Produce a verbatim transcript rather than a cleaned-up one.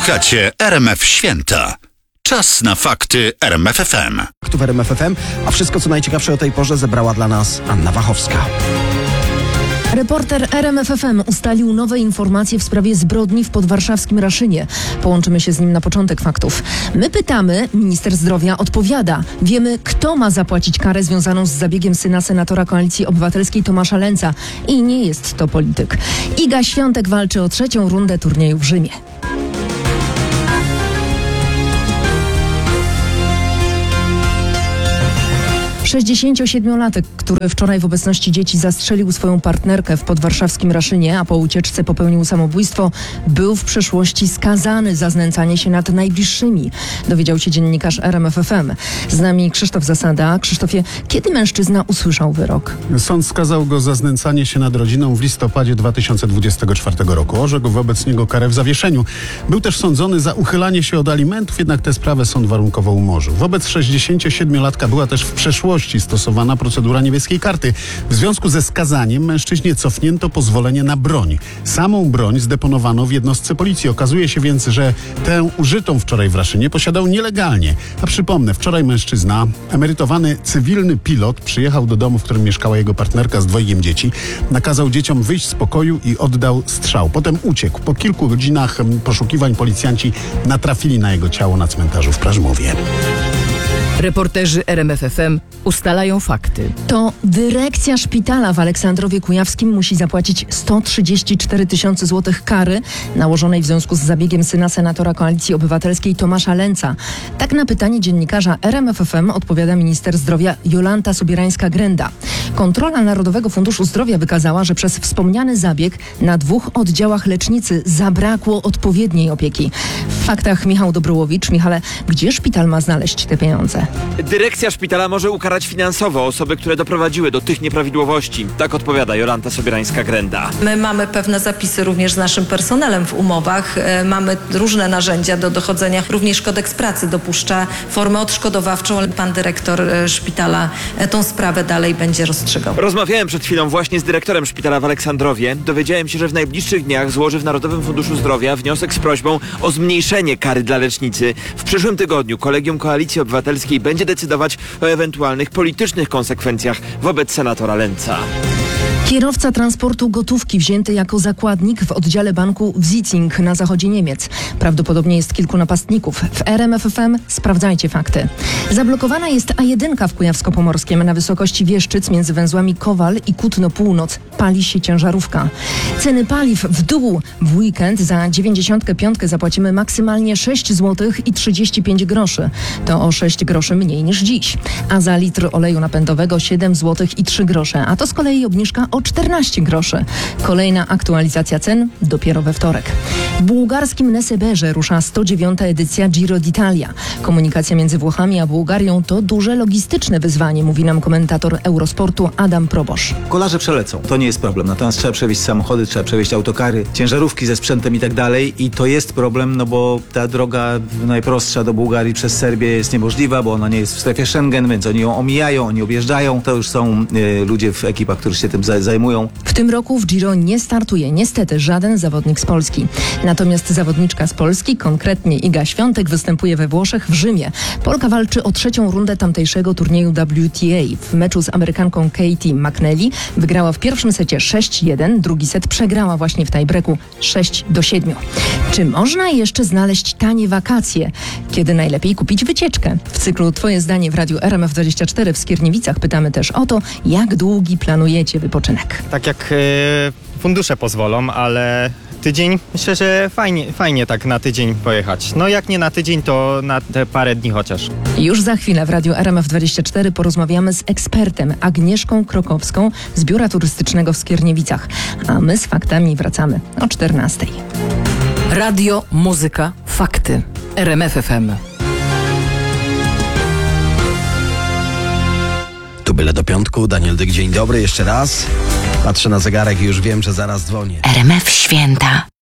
Słuchacie R M F Święta. Czas na fakty R M F F M. Tu w R M F F M, a wszystko co najciekawsze o tej porze zebrała dla nas Anna Wachowska. Reporter R M F F M ustalił nowe informacje w sprawie zbrodni w podwarszawskim Raszynie. Połączymy się z nim na początek faktów. My pytamy, minister zdrowia odpowiada. Wiemy, kto ma zapłacić karę związaną z zabiegiem syna senatora Koalicji Obywatelskiej Tomasza Lęca. I nie jest to polityk. Iga Świątek walczy o trzecią rundę turnieju w Rzymie. sześćdziesięciosiedmiolatek, który wczoraj w obecności dzieci zastrzelił swoją partnerkę w podwarszawskim Raszynie, a po ucieczce popełnił samobójstwo, był w przeszłości skazany za znęcanie się nad najbliższymi. Dowiedział się dziennikarz R M F F M. Z nami Krzysztof Zasada. Krzysztofie, kiedy mężczyzna usłyszał wyrok? Sąd skazał go za znęcanie się nad rodziną w listopadzie dwa tysiące dwudziestego czwartego roku. Orzekł wobec niego karę w zawieszeniu. Był też sądzony za uchylanie się od alimentów, jednak tę sprawę sąd warunkowo umorzył. Wobec sześćdziesięciosiedmiolatka była też w przeszłości stosowana procedura niebieskiej karty. W związku ze skazaniem mężczyźnie cofnięto pozwolenie na broń. Samą broń zdeponowano w jednostce policji. Okazuje się więc, że tę użytą wczoraj w Raszynie posiadał nielegalnie. A przypomnę, wczoraj mężczyzna, emerytowany cywilny pilot, przyjechał do domu, w którym mieszkała jego partnerka z dwojgiem dzieci. Nakazał dzieciom wyjść z pokoju i oddał strzał. Potem uciekł. Po kilku godzinach poszukiwań policjanci natrafili na jego ciało na cmentarzu w Prażmowie. Reporterzy R M F F M ustalają fakty. To dyrekcja szpitala w Aleksandrowie Kujawskim musi zapłacić sto trzydzieści cztery tysiące złotych kary nałożonej w związku z zabiegiem syna senatora Koalicji Obywatelskiej Tomasza Lęca. Tak na pytanie dziennikarza R M F F M odpowiada minister zdrowia Jolanta Sobierańska-Grenda. Kontrola Narodowego Funduszu Zdrowia wykazała, że przez wspomniany zabieg na dwóch oddziałach lecznicy zabrakło odpowiedniej opieki. W faktach Michał Dobrołowicz. Michale, gdzie szpital ma znaleźć te pieniądze? Dyrekcja szpitala może ukarać finansowo osoby, które doprowadziły do tych nieprawidłowości. Tak odpowiada Jolanta Sobierańska-Grenda. My mamy pewne zapisy również z naszym personelem w umowach. E, mamy różne narzędzia do dochodzenia. Również kodeks pracy dopuszcza formę odszkodowawczą. Pan dyrektor e, szpitala e, tą sprawę dalej będzie rozstrzygał. Rozmawiałem przed chwilą właśnie z dyrektorem szpitala w Aleksandrowie. Dowiedziałem się, że w najbliższych dniach złoży w Narodowym Funduszu Zdrowia wniosek z prośbą o zmniejszenie kary dla lecznicy. W przyszłym tygodniu Kolegium Koalicji Obywatelskiej będzie decydować o ewentualnych politycznych konsekwencjach wobec senatora Lęca. Kierowca transportu gotówki wzięty jako zakładnik w oddziale banku w Zieting na zachodzie Niemiec. Prawdopodobnie jest kilku napastników. W R M F F M sprawdzajcie fakty. Zablokowana jest A jeden w Kujawsko-Pomorskiem na wysokości Wieszczyc między węzłami Kowal i Kutno Północ. Pali się ciężarówka. Ceny paliw w dół. W weekend za dziewięćdziesiątkę piątkę zapłacimy maksymalnie sześć złotych i trzydzieści pięć groszy. To o sześć groszy mniej niż dziś. A za litr oleju napędowego siedem złotych i trzy grosze. A to z kolei obniżka o czternaście groszy. Kolejna aktualizacja cen dopiero we wtorek. W bułgarskim Neseberze rusza sto dziewiąta edycja Giro d'Italia. Komunikacja między Włochami a Bułgarią to duże logistyczne wyzwanie, mówi nam komentator Eurosportu Adam Probosz. Kolarze przelecą, to nie jest problem. Natomiast trzeba przewieźć samochody, trzeba przewieźć autokary, ciężarówki ze sprzętem i tak dalej. I to jest problem, no bo ta droga najprostsza do Bułgarii przez Serbię jest niemożliwa, bo ona nie jest w strefie Schengen, więc oni ją omijają, oni objeżdżają. To już są y, ludzie w ekipach, którzy się tym zajmują. W tym roku w Giro nie startuje niestety żaden zawodnik z Polski. Natomiast zawodniczka z Polski, konkretnie Iga Świątek, występuje we Włoszech w Rzymie. Polka walczy o trzecią rundę tamtejszego turnieju W T A. W meczu z Amerykanką Katie McNally wygrała w pierwszym secie sześć jeden, drugi set przegrała właśnie w tiebreaku sześć do siedmiu. Czy można jeszcze znaleźć tanie wakacje? Kiedy najlepiej kupić wycieczkę? W cyklu Twoje zdanie w Radiu R M F dwadzieścia cztery w Skierniewicach pytamy też o to, jak długi planujecie wypoczynek. Tak jak e, fundusze pozwolą, ale tydzień, myślę, że fajnie, fajnie tak na tydzień pojechać. No jak nie na tydzień, to na te parę dni chociaż. Już za chwilę w Radiu R M F dwadzieścia cztery porozmawiamy z ekspertem Agnieszką Krokowską z Biura Turystycznego w Skierniewicach. A my z faktami wracamy o czternastej. Radio, muzyka, fakty. R M F F M. Tu byle do piątku. Daniel Dyk, dzień dobry jeszcze raz. Patrzę na zegarek i już wiem, że zaraz dzwonię. R M F Święta.